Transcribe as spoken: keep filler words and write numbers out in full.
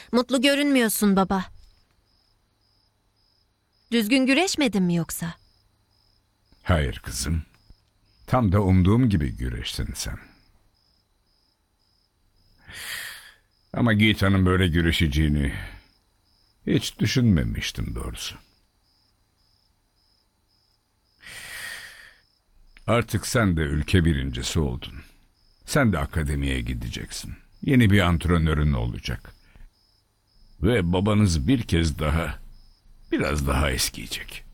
Mutlu görünmüyorsun baba. Düzgün güreşmedin mi yoksa? Hayır kızım. Tam da umduğum gibi güreştin sen. Ama Gita'nın böyle güreşeceğini hiç düşünmemiştim doğrusu. Artık sen de ülke birincisi oldun. Sen de akademiye gideceksin. Yeni bir antrenörün olacak. Ve babanız bir kez daha, biraz daha eskiyecek.